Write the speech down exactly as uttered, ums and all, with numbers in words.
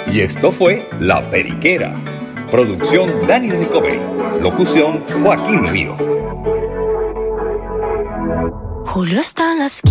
Y esto fue La Periquera. Producción Dani Recobe. Locución Joaquín Ríos. Julio está en la esquina.